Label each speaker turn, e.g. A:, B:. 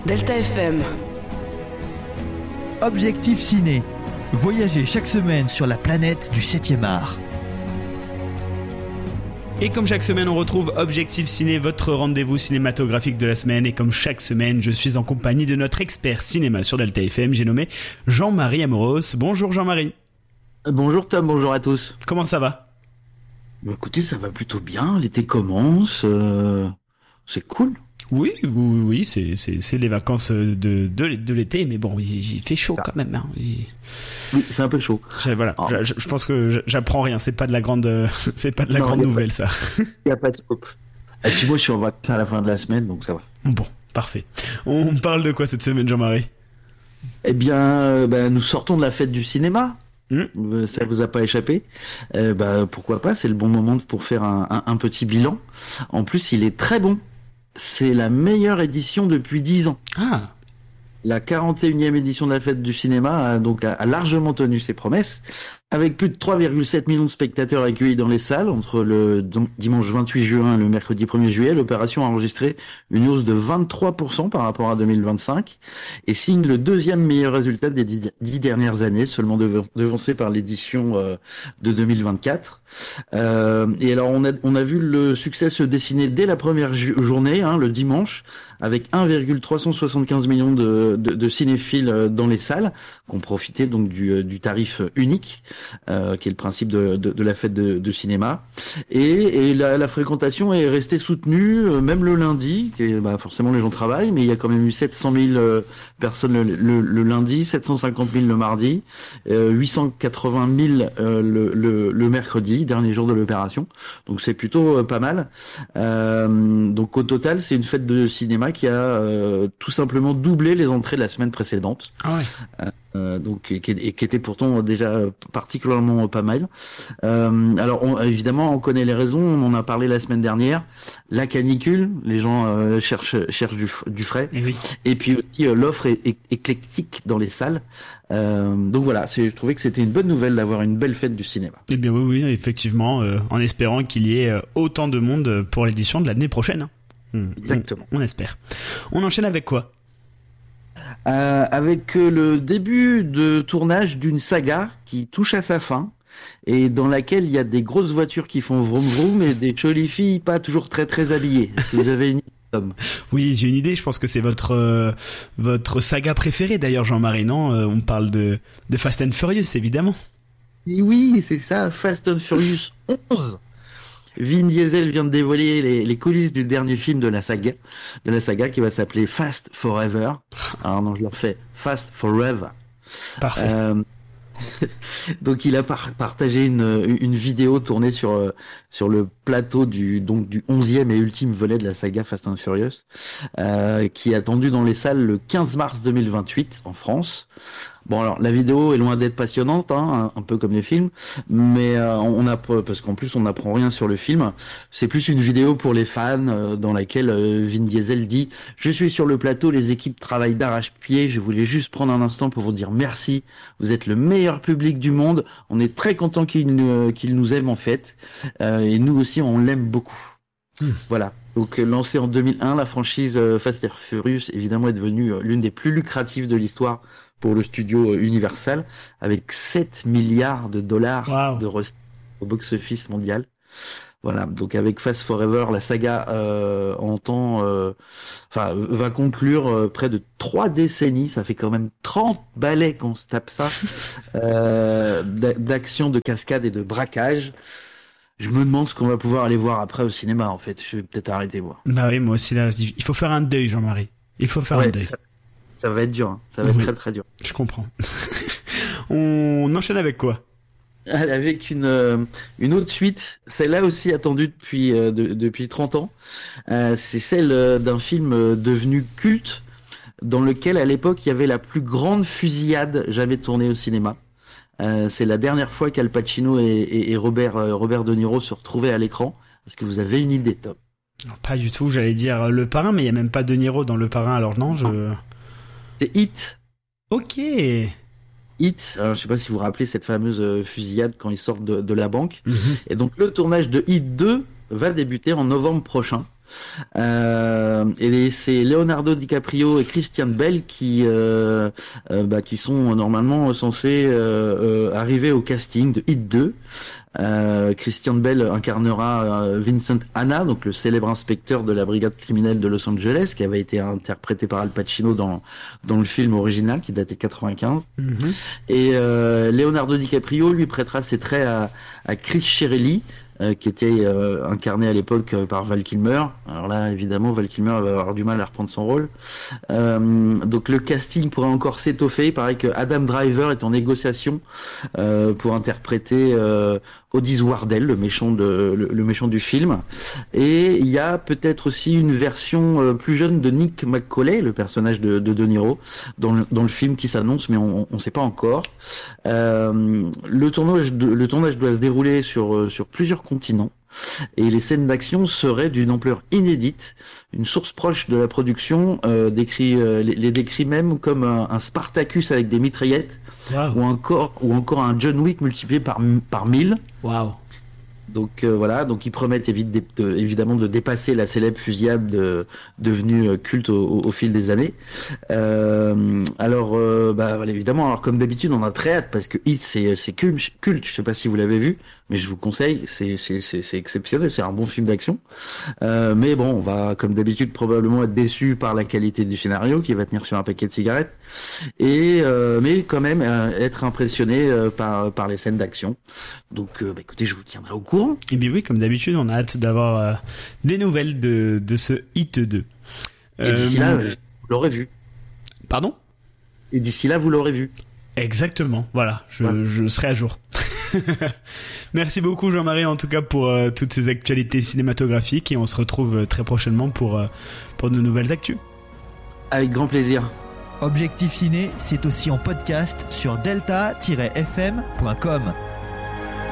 A: Delta FM.
B: Objectif Ciné. Voyagez chaque semaine sur la planète du 7e art.
C: Et comme chaque semaine, on retrouve Objectif Ciné, votre rendez-vous cinématographique de la semaine. Et comme chaque semaine, je suis en compagnie de notre expert cinéma sur Delta FM. J'ai nommé Jean-Marie Amoros. Bonjour Jean-Marie.
D: Bonjour Tom, bonjour à tous.
C: Comment ça va ?
D: Écoutez, ça va plutôt bien. L'été commence. C'est cool.
C: Oui, c'est les vacances de l'été, mais bon, il fait chaud quand même. Hein.
D: Oui, il fait un peu chaud.
C: Voilà, je pense que j'apprends rien. C'est pas de la grande nouvelle, ça.
D: Il n'y a pas de scope. Et puis moi, je suis en vacances à la fin de la semaine, donc ça va.
C: Bon, parfait. On parle de quoi cette semaine, Jean-Marie ?
D: Eh bien, nous sortons de la fête du cinéma. Ça vous a pas échappé. Pourquoi pas, c'est le bon moment pour faire un petit bilan. En plus, il est très bon. C'est la meilleure édition depuis 10 ans.
C: Ah.
D: La 41e édition de la fête du cinéma a largement tenu ses promesses, avec plus de 3,7 millions de spectateurs accueillis dans les salles entre le dimanche 28 juin et le mercredi 1er juillet. L'opération a enregistré une hausse de 23% par rapport à 2025 et signe le deuxième meilleur résultat des 10 dernières années, seulement devancé par l'édition de 2024. Et alors on a vu le succès se dessiner dès la première journée, le dimanche, avec 1,375 millions de cinéphiles dans les salles, qui ont profité donc du tarif unique, qui est le principe de la fête de cinéma. Et la fréquentation est restée soutenue, même le lundi, forcément les gens travaillent, mais il y a quand même eu 700 000 personnes le lundi, 750 000 le mardi, 880 000 le mercredi, dernier jour de l'opération. Donc c'est plutôt pas mal. Donc au total, c'est une fête de cinéma qui a tout simplement doublé les entrées de la semaine précédente.
C: Ah ouais.
D: Et qui était pourtant déjà particulièrement pas mal. Alors évidemment, on connaît les raisons, on en a parlé la semaine dernière. La canicule, les gens cherchent du frais.
C: Et oui.
D: Et puis aussi l'offre est éclectique dans les salles. Donc voilà, je trouvais que c'était une bonne nouvelle d'avoir une belle fête du cinéma.
C: Eh bien oui, effectivement, en espérant qu'il y ait autant de monde pour l'édition de l'année prochaine.
D: Exactement.
C: On espère. On enchaîne avec quoi ?
D: Avec le début de tournage d'une saga qui touche à sa fin et dans laquelle il y a des grosses voitures qui font vroom vroom et des jolies filles pas toujours très très habillées. Est-ce que vous avez une idée, Tom ?
C: Oui, j'ai une idée. Je pense que c'est votre saga préférée d'ailleurs, Jean-Marie, non ? On parle de Fast and Furious, évidemment.
D: Et oui, c'est ça, Fast and Furious 11. Vin Diesel vient de dévoiler les coulisses du dernier film de la saga qui va s'appeler Fast Forever. Alors non, je le refais, Fast Forever.
C: Parfait.
D: Donc il a partagé une vidéo tournée sur le plateau du 11e et ultime volet de la saga Fast and Furious, qui est attendu dans les salles le 15 mars 2028 en France. Bon, alors la vidéo est loin d'être passionnante, un peu comme les films, mais parce qu'en plus on n'apprend rien sur le film. C'est plus une vidéo pour les fans dans laquelle Vin Diesel dit: je suis sur le plateau, les équipes travaillent d'arrache-pied, je voulais juste prendre un instant pour vous dire merci, vous êtes le meilleur public du monde, on est très content qu'il nous aime en fait, et nous aussi on l'aime beaucoup. Voilà. Donc lancée en 2001, la franchise Fast and Furious évidemment est devenue l'une des plus lucratives de l'histoire pour le studio Universal, avec 7 milliards de dollars de recettes au box-office mondial. Voilà, donc avec Fast Forever, la saga va conclure près de 3 décennies, ça fait quand même 30 balais qu'on se tape ça, d'action, de cascade et de braquage. Je me demande ce qu'on va pouvoir aller voir après au cinéma, en fait. Je vais peut-être arrêter, moi.
C: Bah oui, moi aussi, là, il faut faire un deuil, Jean-Marie. Il faut faire un deuil.
D: Ça va être dur, hein. Ça va être très très dur.
C: Je comprends. On enchaîne avec quoi ?
D: Avec une autre suite, celle-là aussi attendue depuis 30 ans. C'est celle d'un film devenu culte, dans lequel à l'époque il y avait la plus grande fusillade jamais tournée au cinéma. C'est la dernière fois qu'Al Pacino et Robert De Niro se retrouvaient à l'écran. Est-ce que vous avez une idée, Tom ?
C: Non, pas du tout, j'allais dire Le Parrain, mais il n'y a même pas De Niro dans Le Parrain, alors non,
D: C'est Hit.
C: Ok.
D: Hit, alors je sais pas si vous vous rappelez cette fameuse fusillade quand ils sortent de la banque. Et donc le tournage de Hit 2 va débuter en novembre prochain. Et c'est Leonardo DiCaprio et Christian Bale qui sont normalement censés arriver au casting de Heat 2. Christian Bale incarnera Vincent Hanna, donc le célèbre inspecteur de la brigade criminelle de Los Angeles, qui avait été interprété par Al Pacino dans le film original qui datait de 95. Et Leonardo DiCaprio lui prêtera ses traits à Chris Chiarelli, qui était incarné à l'époque par Val Kilmer. Alors là, évidemment, Val Kilmer va avoir du mal à reprendre son rôle. Donc le casting pourrait encore s'étoffer. Il paraît que Adam Driver est en négociation pour interpréter Otis Wardell, le méchant du film. Et il y a peut-être aussi une version plus jeune de Nick McCauley, le personnage de De Niro, dans le film qui s'annonce, mais on ne sait pas encore. Le tournage doit se dérouler sur plusieurs continents. Et les scènes d'action seraient d'une ampleur inédite. Une source proche de la production les décrit même comme un Spartacus avec des mitraillettes. Wow. ou encore un John Wick multiplié par 1000.
C: Waouh.
D: Donc voilà, donc ils promettent évidemment de dépasser la célèbre fusillade devenue culte au fil des années. Voilà, évidemment, alors comme d'habitude, on a très hâte parce que Heat c'est culte. Je sais pas si vous l'avez vu, mais je vous conseille, c'est exceptionnel, c'est un bon film d'action. Mais bon, on va comme d'habitude probablement être déçu par la qualité du scénario qui va tenir sur un paquet de cigarettes, mais quand même être impressionné par les scènes d'action. Donc écoutez, je vous tiendrai au courant.
C: Et bien oui, comme d'habitude, on a hâte d'avoir des nouvelles de ce Heat 2.
D: Et d'ici là, vous l'aurez vu.
C: Pardon ?
D: Et d'ici là, vous l'aurez vu.
C: Exactement, voilà, je serai à jour. Merci beaucoup Jean-Marie en tout cas pour toutes ces actualités cinématographiques et on se retrouve très prochainement pour de nouvelles actus.
D: Avec grand plaisir.
B: Objectif Ciné, c'est aussi en podcast sur delta-fm.com.